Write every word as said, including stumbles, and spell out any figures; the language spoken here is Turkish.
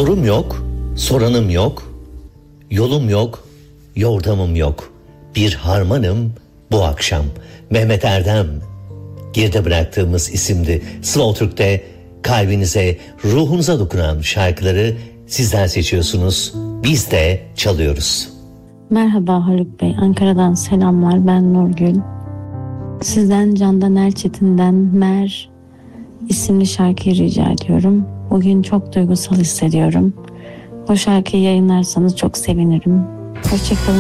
Sorum yok, soranım yok, yolum yok, yordamım yok. Bir harmanım bu akşam. Mehmet Erdem. Geride bıraktığımız isimdi. Slow Türk'te kalbinize, ruhunuza dokunan şarkıları sizler seçiyorsunuz. Biz de çalıyoruz. Merhaba Haluk Bey, Ankara'dan selamlar, ben Nurgül. Sizden Candan Erçetin'den Mer isimli şarkıyı rica ediyorum. Bugün çok duygusal hissediyorum. O şarkıyı yayınlarsanız çok sevinirim. Hoşçakalın.